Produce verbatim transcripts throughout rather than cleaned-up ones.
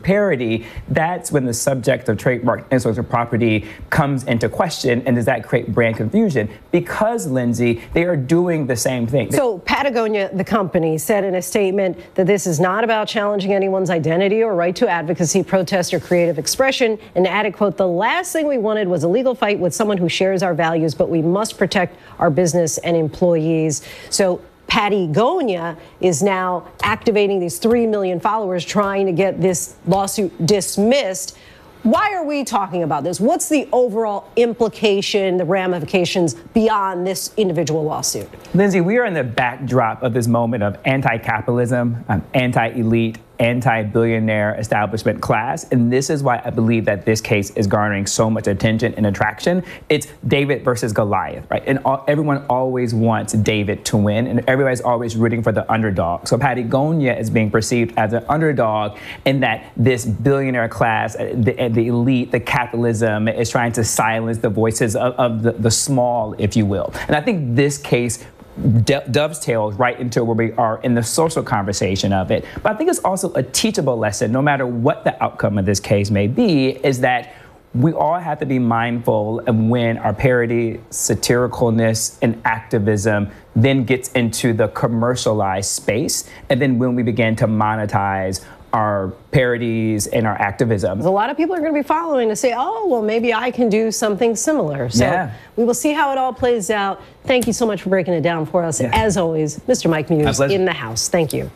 parity, that's when the subject of trademark intellectual property comes into question. And does that create brand confusion? Because, Lindsay, they are doing the same thing. So Patagonia, the company, said in a statement that this is not about challenging anyone's identity or right to advocacy, protest, or creative expression, and added, quote, the last thing we wanted was a legal fight with someone who shares our values, but we must protect our business and employees. So Patagonia is now activating these three million followers trying to get this lawsuit dismissed. Why are we talking about this? What's the overall implication, the ramifications beyond this individual lawsuit? Lindsay, we are in the backdrop of this moment of anti-capitalism, um, anti-elite, anti-billionaire establishment class. And this is why I believe that this case is garnering so much attention and attraction. It's David versus Goliath, right? And all, everyone always wants David to win, and everybody's always rooting for the underdog. So Patagonia is being perceived as an underdog in that this billionaire class, the, the elite, the capitalism is trying to silence the voices of, of the, the small, if you will. And I think this case dovetails right into where we are in the social conversation of it. But I think it's also a teachable lesson, no matter what the outcome of this case may be, is that we all have to be mindful of when our parody, satiricalness, and activism then gets into the commercialized space, and then when we begin to monetize our parodies and our activism. A lot of people are going to be following to say, oh, well, maybe I can do something similar. So yeah. we will see how it all plays out. Thank you so much for breaking it down for us. Yeah. As always, Mister Mike Muse in the house. Thank you.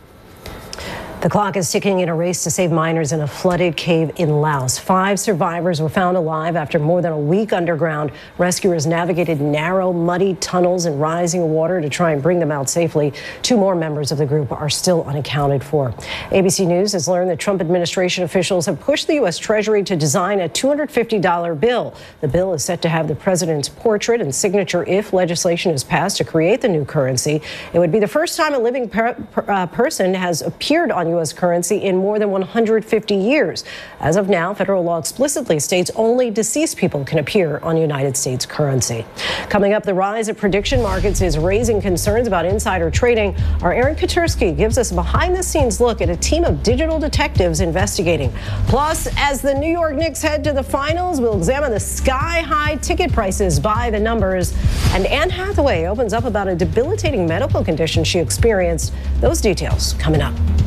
The clock is ticking in a race to save miners in a flooded cave in Laos. Five survivors were found alive after more than a week underground. Rescuers navigated narrow, muddy tunnels and rising water to try and bring them out safely. Two more members of the group are still unaccounted for. A B C News has learned that Trump administration officials have pushed the U S Treasury to design a two hundred fifty dollar bill. The bill is set to have the president's portrait and signature if legislation is passed to create the new currency. It would be the first time a living per, per, uh, person has appeared on U S currency in more than one hundred fifty years. As of now, federal law explicitly states only deceased people can appear on United States currency. Coming up, the rise of prediction markets is raising concerns about insider trading. Our Aaron Katersky gives us a behind-the-scenes look at a team of digital detectives investigating. Plus, as the New York Knicks head to the finals, we'll examine the sky-high ticket prices by the numbers. And Anne Hathaway opens up about a debilitating medical condition she experienced. Those details coming up.